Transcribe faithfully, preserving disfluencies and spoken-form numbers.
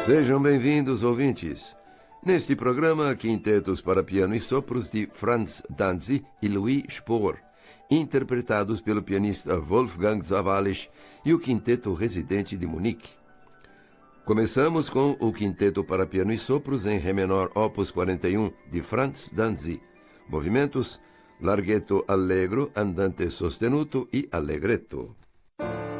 Sejam bem-vindos, ouvintes. Neste programa, quintetos para piano e sopros de Franz Danzi e Louis Spohr, interpretados pelo pianista Wolfgang Sawallisch e o Quinteto Residente de Munique. Começamos com o Quinteto para piano e sopros em Ré menor opus quarenta e um, de Franz Danzi. Movimentos: larghetto allegro, andante sostenuto e allegretto.